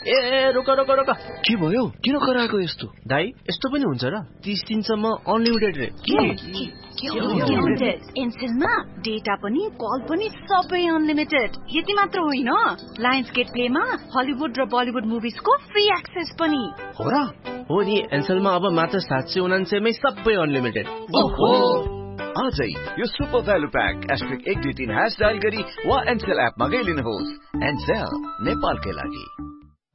ए रोक रोक रोक, के भयो? किन कराएको यस्तो? दाइ यस्तो पनि हुन्छ र? 30 दिनसम्म अनलिमिटेड रे। एनसेलमा डेटा पनि कल पनि सबै अनलिमिटेड। यति मात्र होइन, लायन्स गेट प्लेमा हलिउड र बलिउड मुभिजको फ्री एक्सेस पनि हो र? हो नि, एनसेलमा अब मात्र 799 मै सबै अनलिमिटेड। ओहो, आजै यो सुपर भ्यालु प्याक *123# डायल गरी वा एनसेल एपमा गइलिनुहोस्। एनसेल नेपालकै लागि।